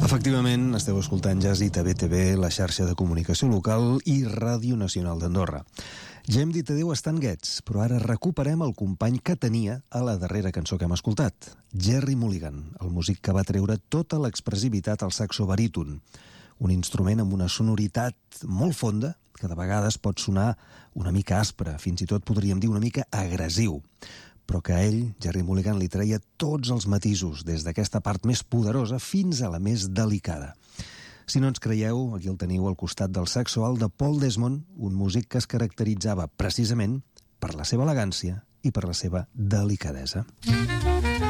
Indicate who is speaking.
Speaker 1: Efectivament, esteu escoltant Jazz i TVTV, la xarxa de comunicació local i Ràdio Nacional d'Andorra. Ja hem dit adéu a Stan Getz, però ara recuperem el company que tenia a la darrera cançó que hem escoltat, Gerry Mulligan, el músic que va treure tota l'expressivitat al saxo baríton, un instrument amb una sonoritat molt fonda, que de vegades pot sonar una mica aspre, fins i tot podríem dir una mica agressiu, però que a ell, Gerry Mulligan, li treia tots els matisos, des d'aquesta part més poderosa fins a la més delicada. Si no ens creieu, aquí el teniu al costat del saxo alt de Paul Desmond, un músic que es caracteritzava precisament per la seva elegància i per la seva delicadesa.